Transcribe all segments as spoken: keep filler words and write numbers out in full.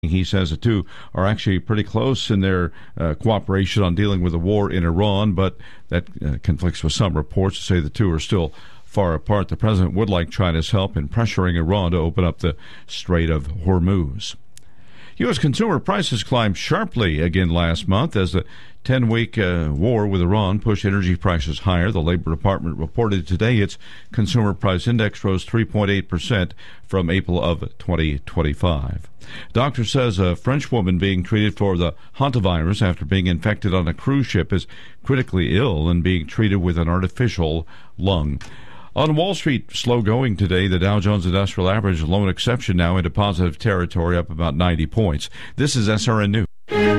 He says the two are actually pretty close in their uh, cooperation on dealing with the war in Iran, but that uh, conflicts with some reports to say the two are still far apart. The president would like China's help in pressuring Iran to open up the Strait of Hormuz. U S consumer prices climbed sharply again last month as the ten-week uh, war with Iran pushed energy prices higher. The Labor Department reported today its consumer price index rose three point eight percent from April of twenty twenty-five. Doctor says a French woman being treated for the hantavirus after being infected on a cruise ship is critically ill and being treated with an artificial lung. On Wall Street, slow going today. The Dow Jones Industrial Average, lone exception now into positive territory, up about ninety points. This is S R N News.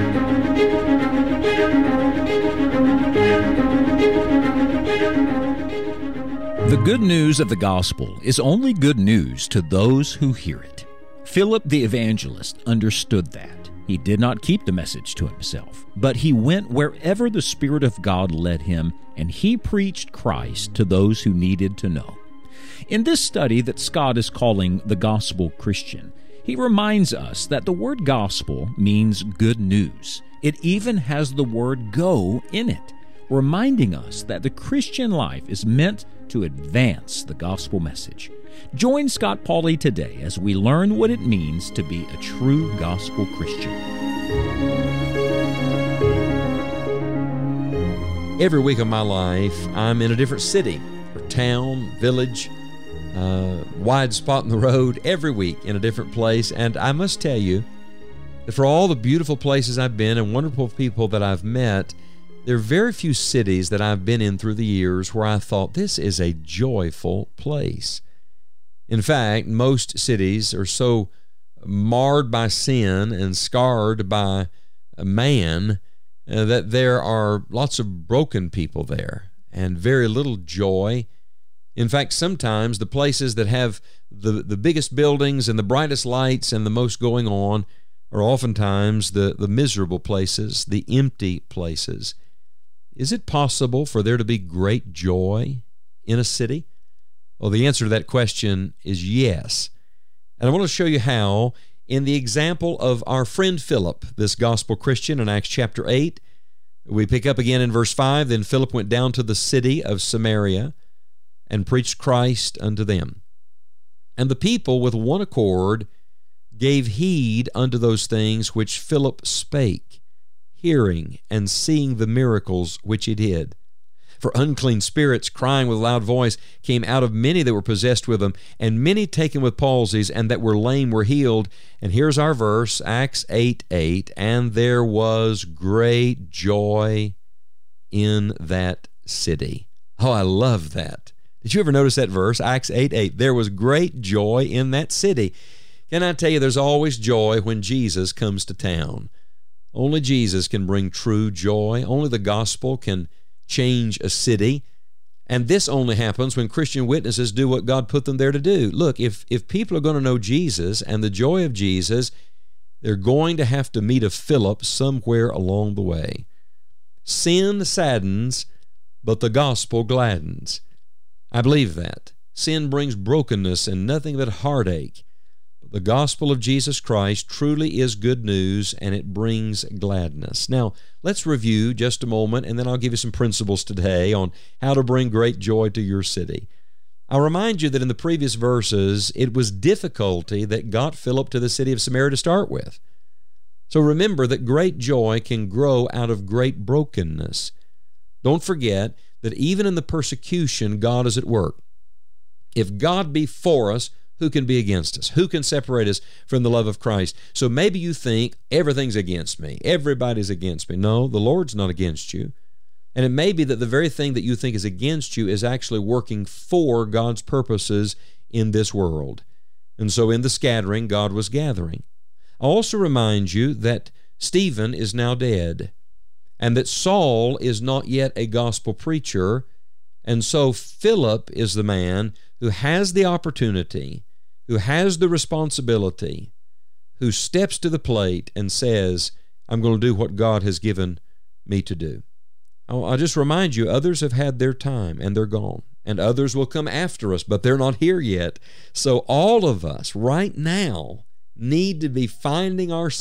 The good news of the gospel is only good news to those who hear it. Philip the evangelist understood that. He did not keep the message to himself, but he went wherever the Spirit of God led him, and he preached Christ to those who needed to know. In this study that Scott is calling the Gospel Christian, he reminds us that the word gospel means good news. It even has the word go in it, reminding us that the Christian life is meant to advance the gospel message. Join Scott Pauley today as we learn what it means to be a true gospel Christian. Every week of my life, I'm in a different city or town, village, uh, wide spot in the road, every week in a different place. And I must tell you that for all the beautiful places I've been and wonderful people that I've met, there are very few cities that I've been in through the years where I thought, this is a joyful place. In fact, most cities are so marred by sin and scarred by man uh, that there are lots of broken people there and very little joy. In fact, sometimes the places that have the, the biggest buildings and the brightest lights and the most going on are oftentimes the, the miserable places, the empty places. Is it possible for there to be great joy in a city? Well, the answer to that question is yes. And I want to show you how in the example of our friend Philip, this gospel Christian in Acts chapter eight. We pick up again in verse five. Then Philip went down to the city of Samaria and preached Christ unto them. And the people with one accord gave heed unto those things which Philip spake, hearing and seeing the miracles which he did. For unclean spirits, crying with a loud voice, came out of many that were possessed with them, and many taken with palsies, and that were lame were healed. And here's our verse, Acts eight eight, and there was great joy in that city. Oh, I love that. Did you ever notice that verse, Acts eight eight? There was great joy in that city. Can I tell you, there's always joy when Jesus comes to town. Only Jesus can bring true joy. Only the gospel can change a city. And this only happens when Christian witnesses do what God put them there to do. Look, if, if people are going to know Jesus and the joy of Jesus, they're going to have to meet a Philip somewhere along the way. Sin saddens, but the gospel gladdens. I believe that. Sin brings brokenness and nothing but heartache. The gospel of Jesus Christ truly is good news, and it brings gladness. Now, let's review just a moment, and then I'll give you some principles today on how to bring great joy to your city. I'll remind you that in the previous verses, it was difficulty that got Philip to the city of Samaria to start with. So remember that great joy can grow out of great brokenness. Don't forget that even in the persecution, God is at work. If God be for us, who can be against us? Who can separate us from the love of Christ? So maybe you think everything's against me. Everybody's against me. No, the Lord's not against you. And it may be that the very thing that you think is against you is actually working for God's purposes in this world. And so in the scattering, God was gathering. I'll also remind you that Stephen is now dead, and that Saul is not yet a gospel preacher, and so Philip is the man who has the opportunity, who has the responsibility, who steps to the plate and says, I'm going to do what God has given me to do. I'll, I'll just remind you, others have had their time and they're gone, and others will come after us, but they're not here yet. So all of us right now need to be finding ourselves